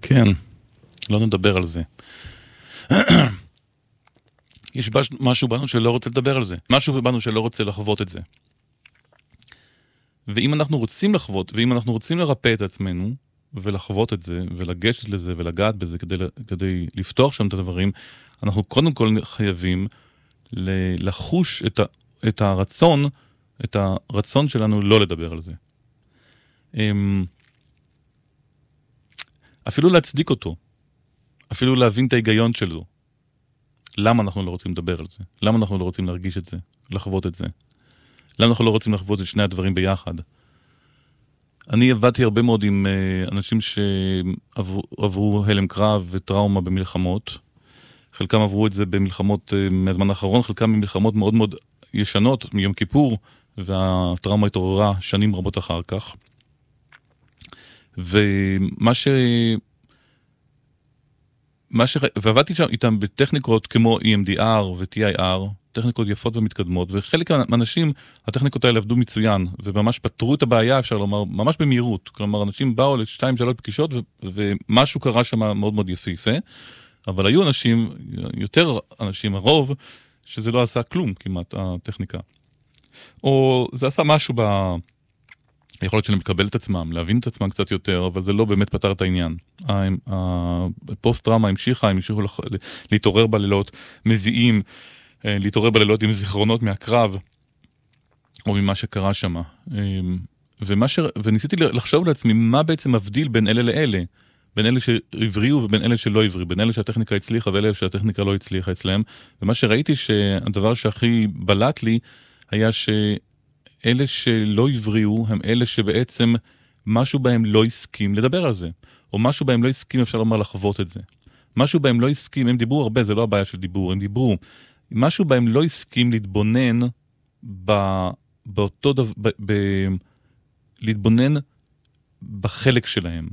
כן, לא נדבר על זה. יש משהו בנו שלא רוצה לדבר על זה. משהו בנו שלא רוצה לחוות את זה. ואם אנחנו רוצים לחוות, ואם אנחנו רוצים לרפא את עצמנו, ולחוות את זה, ולגשת לזה, ולגעת בזה, כדי לפתוח שם את הדברים, אנחנו קודם כל חייבים לחוש את הרצון שלנו לא לדבר על זה. אפילו להצדיק אותו. אפילו להבין את ההיגיון שלו. למה אנחנו לא רוצים לדבר על זה? למה אנחנו לא רוצים להרגיש את זה? לחוות את זה? למה אנחנו לא רוצים לחוות את שני הדברים ביחד? אני עבדתי הרבה מאוד עם אנשים שעברו הלם קרב וטראומה במלחמות. חלקם עברו את זה במלחמות מהזמן האחרון, חלקם במלחמות מאוד מאוד ישנות, מיום כיפור, והטראומה התעוררה שנים רבות אחר כך. ועבדתי שם איתם בטכניקות כמו EMDR ו-TIR, טכניקות יפות ומתקדמות, וחלק מהאנשים, הטכניקות האלה עבדו מצוין, וממש פתרו את הבעיה, אפשר לומר, ממש במהירות. כלומר, אנשים באו ל2-3 פגישות, ומשהו קרה שם מאוד מאוד יפה, אבל היו אנשים, יותר אנשים, הרוב, שזה לא עשה כלום כמעט, הטכניקה. או זה עשה משהו היכולת שלהם לקבל את עצמם, להבין את עצמם קצת יותר, אבל זה לא באמת פתר את העניין. הפוסט-טראומה המשיכו להתעורר בלילות, מזיעים, להתעורר בלילות עם זיכרונות מהקרב, או ממה שקרה שם. וניסיתי לחשוב לעצמי, מה בעצם מבדיל בין אלה לאלה? בין אלה שהבריאו ובין אלה שלא הבריאו, בין אלה שהטכניקה הצליחה ואלה שהטכניקה לא הצליחה אצלם. ומה שראיתי שהדבר שהכי בלט לי, היה אלה שלא הבריאו הם אלה שבעצם משהו בהם לא הסכים לדבר על זה. או משהו בהם לא הסכים, אפשר לומר, לחוות את זה. משהו בהם לא הסכים, הם דיברו הרבה, זה לא הבעיה של דיבור, הם דיברו. משהו בהם לא הסכים להתבונן להתבונן בחלק שלהם.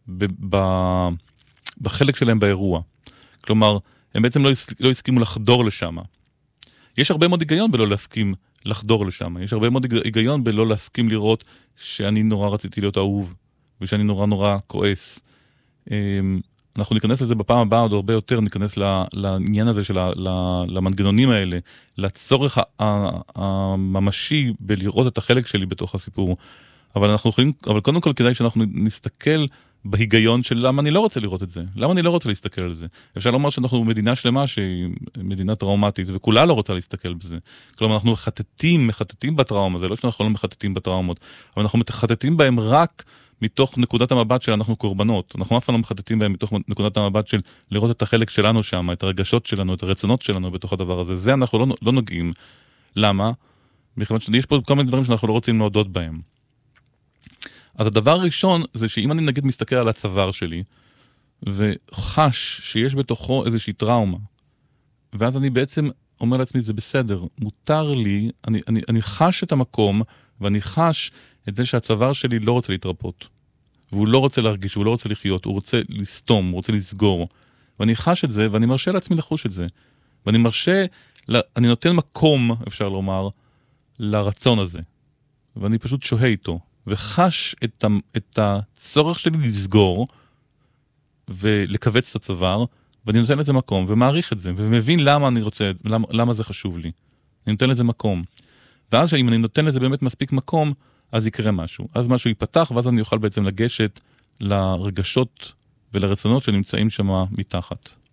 בחלק שלהם באירוע. כלומר, הם בעצם לא הסכימו לחדור לשם. יש הרבה מאוד היגיון בלא להסכים לחדור לשם. יש הרבה מאוד היגיון בלא להסכים לראות שאני נורא רציתי להיות אהוב, ושאני נורא נורא כועס. אנחנו ניכנס לזה בפעם הבאה עוד הרבה יותר, ניכנס לעניין הזה למנגנונים האלה, לצורך הממשי בלראות את החלק שלי בתוך הסיפור. אבל קודם כל כדאי שאנחנו נסתכל בהיגיון של למה אני לא רוצה לראות את זה, למה אני לא רוצה להסתכל על זה. אפשר לומר שאנחנו מדינה שלמה שהיא מדינה טראומטית, וכולה לא רוצה להסתכל בזה. כלומר, אנחנו מחטטים בטראומה, זה לא שאנחנו לא מחטטים בטראומות, אבל אנחנו מחטטים בהם רק מתוך נקודת המבט של אנחנו קורבנות. אנחנו אף פעם לא מחטטים בהם מתוך נקודת המבט של לראות את החלק שלנו שם, את הרגשות שלנו, את הרצונות שלנו בתוך הדבר הזה. זה אנחנו לא נוגעים. למה? מכיוון שיש פה כל מיני דברים שאנחנו לא רוצים להודות בהם. אז הדבר הראשון זה שאם אני נגיד מסתכל על הצוואר שלי, וחש שיש בתוכו איזושהי טראומה, ואז אני בעצם אומר לעצמי, זה בסדר, מותר לי, אני חש את המקום, ואני חש את זה שהצוואר שלי לא רוצה להתרפות, והוא לא רוצה להרגיש, והוא לא רוצה לחיות, הוא רוצה לסתום, הוא רוצה לסגור, ואני חש את זה, ואני מרשה לעצמי לחוש את זה, ואני אני נותן מקום, אפשר לומר, לרצון הזה, ואני פשוט שוהה איתו, וחש את הצורך שלי לסגור, ולקבץ את הצוואר, ואני נותן לזה מקום, ומעריך את זה, ומבין למה אני רוצה, למה זה חשוב לי. אני נותן לזה מקום. ואז אם אני נותן לזה באמת מספיק מקום, אז יקרה משהו. אז משהו ייפתח, ואז אני אוכל בעצם לגשת לרגשות ולרצונות שנמצאים שם מתחת.